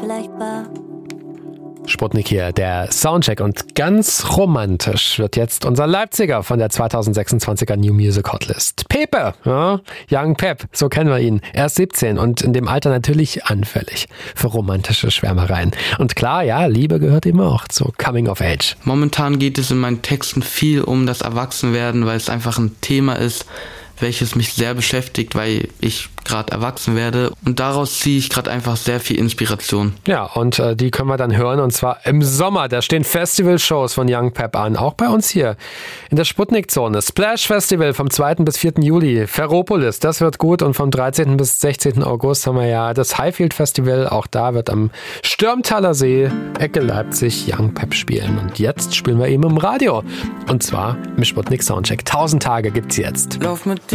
vergleichbar. Sputnik hier, der Soundcheck, und ganz romantisch wird jetzt unser Leipziger von der 2026er New Music Hotlist. Pepe, ja? Young Pep, so kennen wir ihn. Er ist 17 und in dem Alter natürlich anfällig für romantische Schwärmereien. Und klar, ja, Liebe gehört ihm auch zu Coming of Age. Momentan geht es in meinen Texten viel um das Erwachsenwerden, weil es einfach ein Thema ist, welches mich sehr beschäftigt, weil ich gerade erwachsen werde, und daraus ziehe ich gerade einfach sehr viel Inspiration. Ja, und die können wir dann hören, und zwar im Sommer. Da stehen Festival-Shows von Young Pep an, auch bei uns hier in der Sputnik-Zone. Splash Festival vom 2. bis 4. Juli, Ferropolis, das wird gut, und vom 13. bis 16. August haben wir ja das Highfield Festival, auch da wird am Stürmtaler See, Ecke Leipzig, Young Pep spielen. Und jetzt spielen wir eben im Radio, und zwar im Sputnik Soundcheck. 1000 Tage gibt's jetzt. Lauf mit